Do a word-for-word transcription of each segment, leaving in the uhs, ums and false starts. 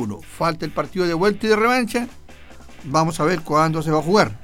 uno. Falta el partido de vuelta y de revancha. Vamos a ver cuándo se va a jugar.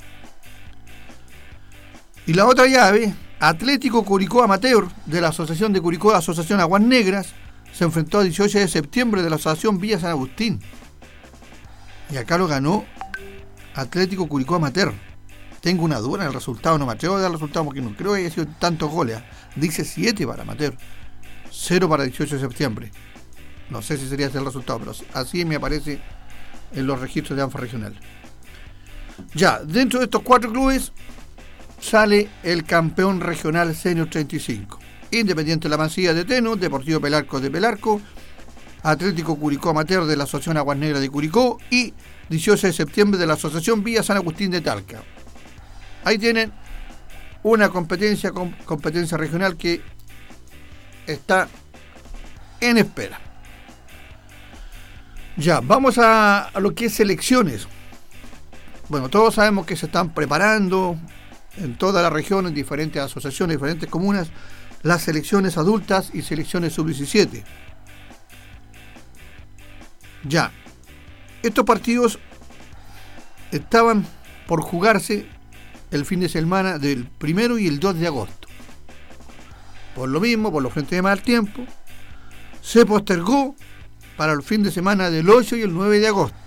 Y la otra llave, Atlético Curicó Amateur de la Asociación de Curicó, Asociación Aguas Negras, se enfrentó a dieciocho de septiembre de la Asociación Villa San Agustín. Y acá lo ganó Atlético Curicó Amateur. Tengo una duda en el resultado, no me atrevo a dar el resultado porque no creo que haya sido tantos goles. Dice siete para Amateur, cero para dieciocho de septiembre. No sé si sería ese el resultado, pero así me aparece en los registros de ANFA Regional. Ya, dentro de estos cuatro clubes sale el campeón regional Senior treinta y cinco. Independiente La Mansilla de Teno, Deportivo Pelarco de Pelarco, Atlético Curicó Amateur de la Asociación Aguas Negras de Curicó y dieciocho de septiembre de la Asociación Villa San Agustín de Talca. Ahí tienen una competencia, competencia regional que está en espera. Ya, vamos a, a lo que es selecciones. Bueno, todos sabemos que se están preparando en toda la región, en diferentes asociaciones, diferentes comunas, las selecciones adultas y selecciones sub diecisiete. Ya, estos partidos estaban por jugarse el fin de semana del primero y el dos de agosto. Por lo mismo, por los frentes de mal tiempo, se postergó para el fin de semana del ocho y el nueve de agosto.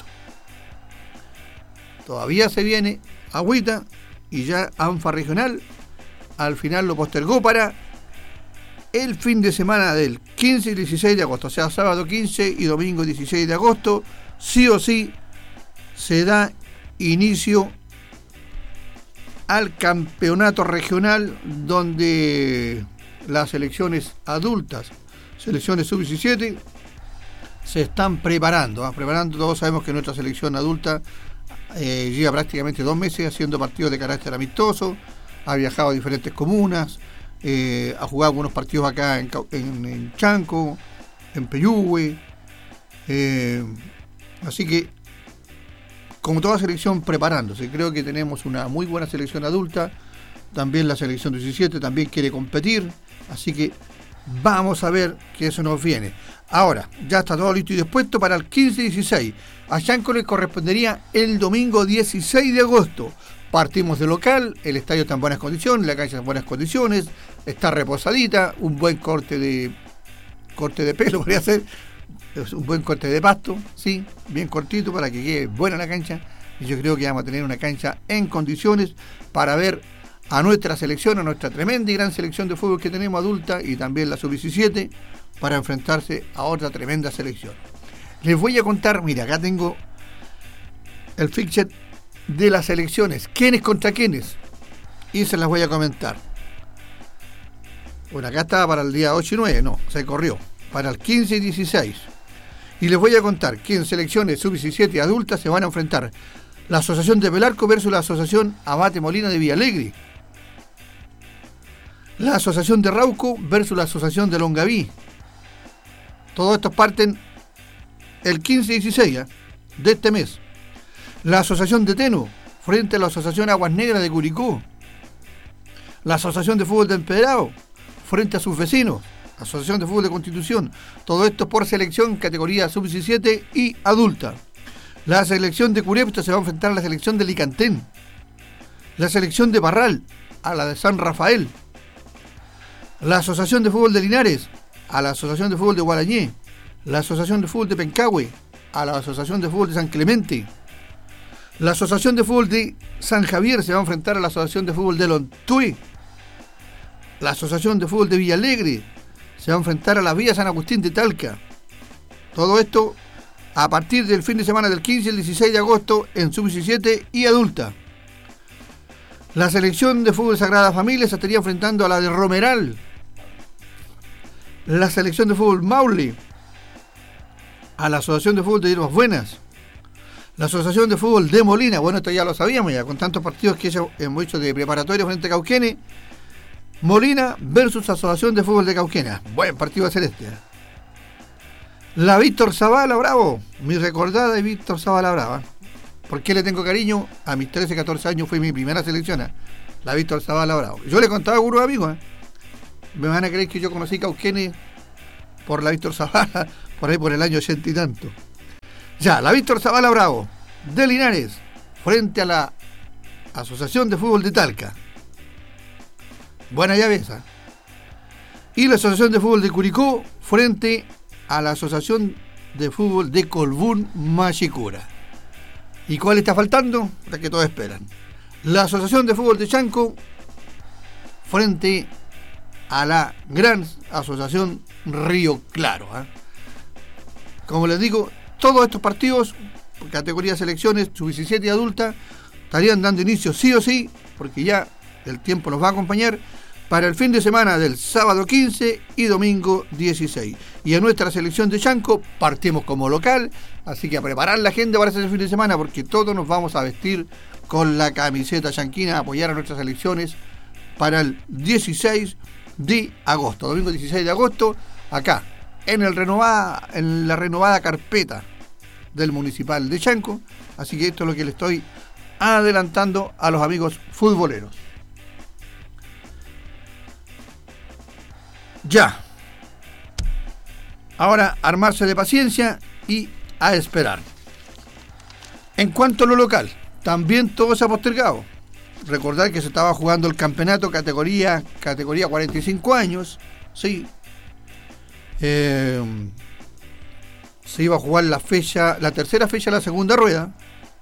Todavía se viene agüita y ya ANFA Regional al final lo postergó para el fin de semana del quince y dieciséis de agosto, o sea, sábado quince y domingo dieciséis de agosto, sí o sí se da inicio al campeonato regional donde las selecciones adultas, selecciones sub diecisiete, se están preparando, ¿eh? preparando. Todos sabemos que nuestra selección adulta eh, lleva prácticamente dos meses haciendo partidos de carácter amistoso, ha viajado a diferentes comunas, eh, ha jugado algunos partidos acá en, en, en Chanco, en Peyúgue, eh, así que como toda selección preparándose. Creo que tenemos una muy buena selección adulta, también la selección diecisiete también quiere competir, así que vamos a ver que eso nos viene. Ahora, ya está todo listo y dispuesto para el quince y dieciséis. A Chanco le correspondería el domingo dieciséis de agosto. Partimos de local, el estadio está en buenas condiciones, la cancha en buenas condiciones, está reposadita, un buen corte de corte de pelo podría ser, un buen corte de pasto, sí, bien cortito para que quede buena la cancha. Y yo creo que vamos a tener una cancha en condiciones para ver a nuestra selección, a nuestra tremenda y gran selección de fútbol que tenemos adulta y también la sub diecisiete para enfrentarse a otra tremenda selección. Les voy a contar, mira, acá tengo el fixture de las selecciones, quiénes contra quiénes, y se las voy a comentar. Bueno, acá estaba para el día ocho y nueve, no, se corrió, para el quince y dieciséis. Y les voy a contar que en selecciones sub diecisiete adultas se van a enfrentar la Asociación de Pelarco versus la Asociación Abate Molina de Villalegre, la Asociación de Rauco versus la Asociación de Longaví. Todos estos parten el quince y dieciséis ¿eh? de este mes. La Asociación de Teno frente a la Asociación Aguas Negras de Curicó. La Asociación de Fútbol de Empedrado frente a sus vecinos. Asociación de Fútbol de Constitución. Todo esto por selección categoría sub diecisiete y adulta. La selección de Curepta se va a enfrentar a la selección de Licantén. La selección de Parral a la de San Rafael. La Asociación de Fútbol de Linares a la Asociación de Fútbol de Guarañé. La Asociación de Fútbol de Pencahue a la Asociación de Fútbol de San Clemente. La Asociación de Fútbol de San Javier se va a enfrentar a la Asociación de Fútbol de Lontué. La Asociación de Fútbol de Villalegre se va a enfrentar a la Villa San Agustín de Talca. Todo esto a partir del fin de semana del quince al dieciséis de agosto en sub diecisiete y adulta. La selección de fútbol Sagrada Familia se estaría enfrentando a la de Romeral. La selección de fútbol Maule a la Asociación de Fútbol de Hierbas Buenas. La Asociación de Fútbol de Molina, bueno, esto ya lo sabíamos ya, con tantos partidos que hemos hecho de preparatorio frente a Cauquenes. Molina versus Asociación de Fútbol de Cauquenes. Buen partido va a ser este. La Víctor Zavala Bravo, mi recordada de Víctor Zavala Brava. ¿Por qué le tengo cariño? A mis trece, catorce años fue mi primera selección, la Víctor Zavala Bravo. Yo le contaba a algunos amigos, ¿eh? Me van a creer que yo conocí Cauquenes por la Víctor Zavala, por ahí por el año ochenta y tanto. Ya, la Víctor Zavala Bravo de Linares frente a la Asociación de Fútbol de Talca. Buena llave esa. Y la Asociación de Fútbol de Curicó frente a la Asociación de Fútbol de Colbún Machicura. ¿Y cuál está faltando? La que todos esperan. La Asociación de Fútbol de Chanco frente a la gran Asociación Río Claro. ¿eh? Como les digo, todos estos partidos, categoría selecciones, sub diecisiete y adulta, estarían dando inicio sí o sí, porque ya el tiempo nos va a acompañar, para el fin de semana del sábado quince y domingo dieciséis. Y en nuestra selección de Chanco partimos como local, así que a preparar la agenda para ese fin de semana, porque todos nos vamos a vestir con la camiseta chanquina, a apoyar a nuestras selecciones para el dieciséis de agosto, domingo dieciséis de agosto, acá, en, el renovada, en la renovada carpeta del Municipal de Chanco. Así que esto es lo que le estoy adelantando a los amigos futboleros. Ya. Ahora armarse de paciencia y a esperar. En cuanto a lo local, también todo se ha postergado. Recordar que se estaba jugando el campeonato categoría categoría cuarenta y cinco años, sí. Eh, se iba a jugar la fecha, la tercera fecha de la segunda rueda,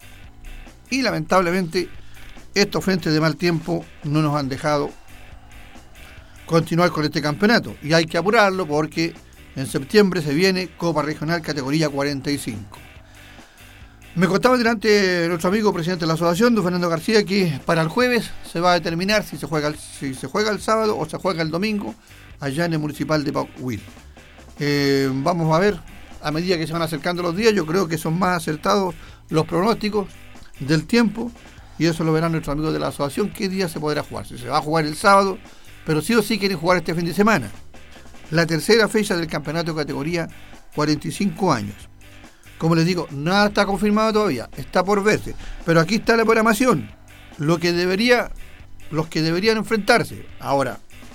y lamentablemente estos frentes de mal tiempo no nos han dejado continuar con este campeonato, y hay que apurarlo porque en septiembre se viene Copa Regional categoría cuarenta y cinco. Me contaba delante nuestro amigo presidente de la asociación, don Fernando García, que para el jueves se va a determinar si se juega el, si se juega el sábado o se juega el domingo allá en el Municipal de Pauquil. Eh, vamos a ver, a medida que se van acercando los días, yo creo que son más acertados los pronósticos del tiempo, y eso lo verán nuestros amigos de la asociación, qué día se podrá jugar, si se va a jugar el sábado, pero sí o sí quieren jugar este fin de semana. La tercera fecha del campeonato categoría cuarenta y cinco años. Como les digo, nada está confirmado todavía, está por verse, pero aquí está la programación, lo que debería, los que deberían enfrentarse. Ahora,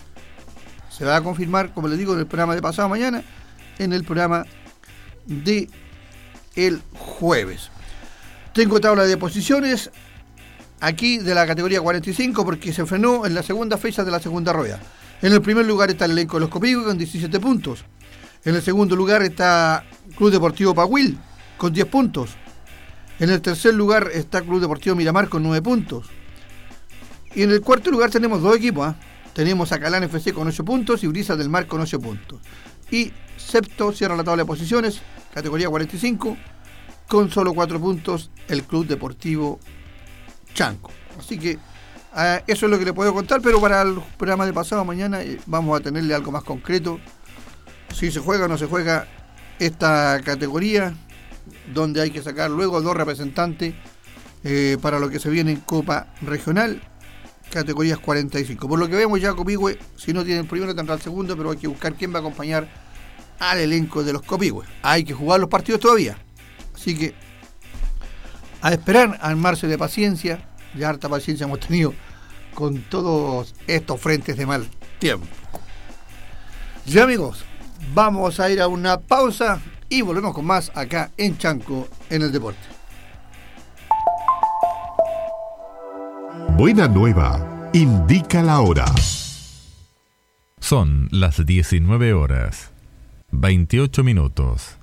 se va a confirmar, como les digo, en el programa de pasado mañana, en el programa de el jueves. Tengo tabla de posiciones aquí de la categoría cuarenta y cinco porque se frenó en la segunda fecha de la segunda rueda. En el primer lugar está el elenco de los Copigüe con diecisiete puntos. En el segundo lugar está Club Deportivo Pauquil con diez puntos. En el tercer lugar está Club Deportivo Miramar con nueve puntos. Y en el cuarto lugar tenemos dos equipos. ¿eh? Tenemos a Calán F C con ocho puntos y Brisas del Mar con ocho puntos. Y sexto cierra la tabla de posiciones, categoría cuarenta y cinco, con solo cuatro puntos el Club Deportivo Chanco. Así que eh, eso es lo que le puedo contar, pero para el programa de pasado mañana eh, vamos a tenerle algo más concreto. Si se juega o no se juega esta categoría, donde hay que sacar luego dos representantes eh, para lo que se viene en Copa Regional, categorías cuarenta y cinco. Por lo que vemos ya Copigüe, si no tiene el primero tendrá el segundo, pero hay que buscar quién va a acompañar al elenco de los Copigüe. Hay que jugar los partidos todavía. Así que a esperar, a armarse de paciencia. Ya harta paciencia hemos tenido con todos estos frentes de mal tiempo. Ya amigos, vamos a ir a una pausa y volvemos con más acá en Chanco en el Deporte. Buena nueva, indica la hora. Son las diecinueve horas, veintiocho minutos.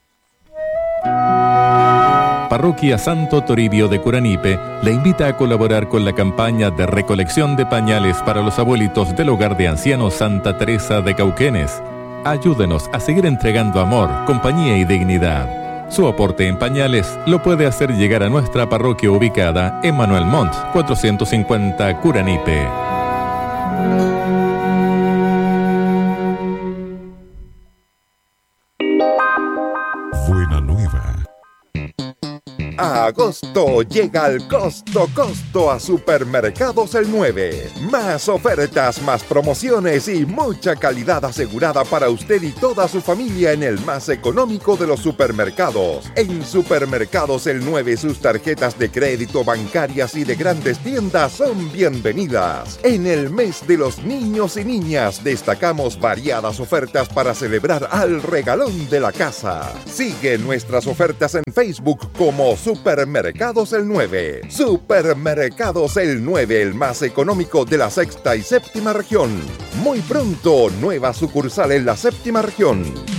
Parroquia Santo Toribio de Curanipe le invita a colaborar con la campaña de recolección de pañales para los abuelitos del Hogar de Ancianos Santa Teresa de Cauquenes. Ayúdenos a seguir entregando amor, compañía y dignidad. Su aporte en pañales lo puede hacer llegar a nuestra parroquia ubicada en Manuel Montt, cuatrocientos cincuenta Curanipe. Buena nueva. A agosto llega el costo costo a Supermercados El nueve. Más ofertas, más promociones y mucha calidad asegurada para usted y toda su familia en el más económico de los supermercados. En Supermercados El nueve sus tarjetas de crédito bancarias y de grandes tiendas son bienvenidas. En el mes de los niños y niñas destacamos variadas ofertas para celebrar al regalón de la casa. Sigue nuestras ofertas en Facebook como Supermercados El nueve. Supermercados El nueve, el más económico de la sexta y séptima región. Muy pronto, nueva sucursal en la séptima región.